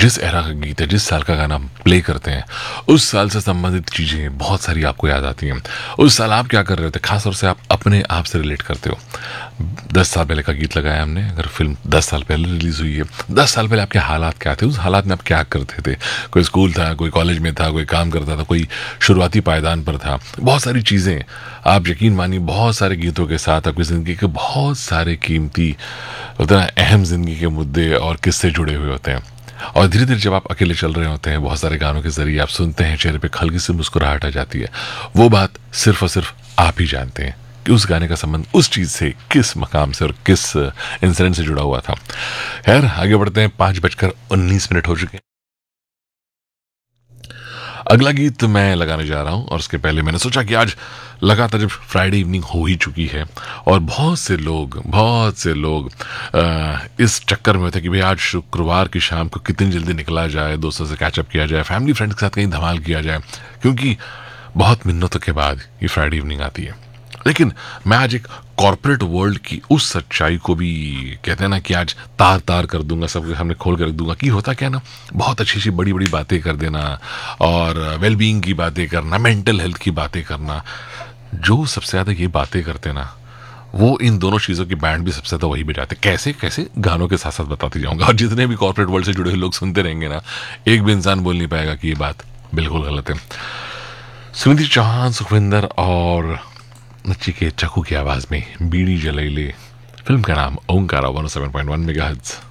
जिस एरा का गीत है, जिस साल का गाना हम प्ले करते हैं, उस साल से संबंधित चीज़ें बहुत सारी आपको याद आती हैं। उस साल आप क्या कर रहे थे, खास तौर से आप अपने आप से रिलेट करते हो। 10 साल पहले का गीत लगाया हमने, अगर फिल्म 10 साल पहले रिलीज हुई है, 10 साल पहले आपके हालात क्या थे, उस हालात में आप क्या करते थे। कोई स्कूल था, कोई कॉलेज में था, कोई काम करता था, कोई शुरुआती पायदान पर था। बहुत सारी चीज़ें, आप यकीन मानिए, बहुत सारे गीतों के साथ आपकी ज़िंदगी के बहुत सारे कीमती, होता है अहम ज़िंदगी के मुद्दे और किस्से जुड़े हुए होते हैं। और धीरे धीरे जब आप अकेले चल रहे होते हैं, बहुत सारे गानों के जरिए आप सुनते हैं, चेहरे पे हल्की सी मुस्कुराहट आ जाती है। वो बात सिर्फ और सिर्फ आप ही जानते हैं कि उस गाने का संबंध उस चीज से, किस मकाम से और किस इंसिडेंट से जुड़ा हुआ था। खैर, आगे बढ़ते हैं। 5:19 हो चुके हैं। अगला गीत मैं लगाने जा रहा हूं, और उसके पहले मैंने सोचा कि आज लगातार जब फ्राइडे इवनिंग हो ही चुकी है और बहुत से लोग इस चक्कर में होते हैं कि भाई आज शुक्रवार की शाम को कितनी जल्दी निकला जाए, दोस्तों से कैचअप किया जाए, फैमिली फ्रेंड्स के साथ कहीं धमाल किया जाए, क्योंकि बहुत मिन्नतों के बाद ये फ्राइडे इवनिंग आती है। लेकिन मैं आज एक कॉरपोरेट वर्ल्ड की उस सच्चाई को भी, कहते हैं ना, कि आज तार तार कर दूंगा, सबके सामने खोल कर रख दूंगा कि होता क्या ना, बहुत अच्छी अच्छी बड़ी बड़ी बातें कर देना और वेलबींग की बातें करना, मेंटल हेल्थ की बातें करना। जो सबसे ज्यादा ये बातें करते ना, वो इन दोनों चीजों की बैंड भी सबसे ज्यादा वही बजाते। कैसे कैसे, गानों के साथ साथ बताते जाऊंगा। और जितने भी कॉर्पोरेट वर्ल्ड से जुड़े हुए लोग सुनते रहेंगे ना, एक भी इंसान बोल नहीं पाएगा कि ये बात बिल्कुल गलत है। सुनिधि चौहान, सुखविंदर और नचिकेत चक्कू की आवाज में बीड़ी जलैले, फिल्म का नाम ओंकारा, 107.1 मेगाहर्ट्ज़।